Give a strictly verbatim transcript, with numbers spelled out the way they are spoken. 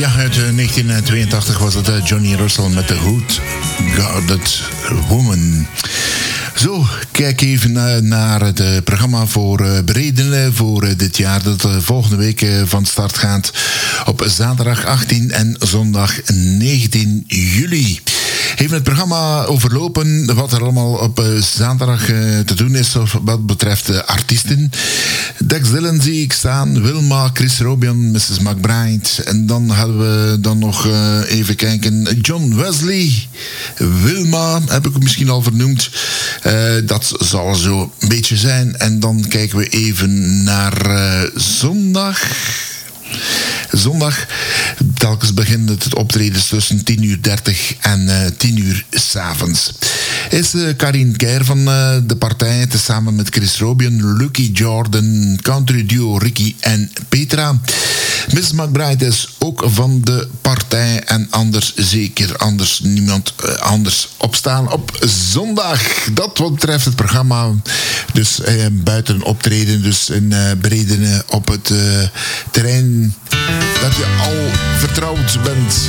Ja, uit uh, negentien tweeëntachtig was het uh, Johnny Russell met The Hood Guarded Woman. Zo, kijk even uh, naar het uh, programma voor uh, Bredene voor uh, dit jaar. Dat uh, volgende week uh, van start gaat op zaterdag achttien en zondag negentien juli. Even het programma overlopen wat er allemaal op uh, zaterdag uh, te doen is wat betreft uh, artiesten. Dex Dillon zie ik staan, Wilma, Chris Robian, missus McBride. En dan hadden we dan nog uh, even kijken, John Wesley, Wilma, heb ik het misschien al vernoemd. Uh, dat zal zo een beetje zijn. En dan kijken we even naar uh, zondag. Zondag, telkens begint het optredens tussen tien uur dertig en uh, tien uur 's avonds. Is uh, Karin Keir van uh, de partij, tezamen met Chris Robian, Lucky Jordan, country duo Ricky en Petra. missus McBride is ook van de partij en anders zeker anders niemand uh, anders opstaan op zondag. Dat wat betreft het programma. Dus uh, buiten optreden, dus in uh, Bredene op het uh, terrein dat je al vertrouwd bent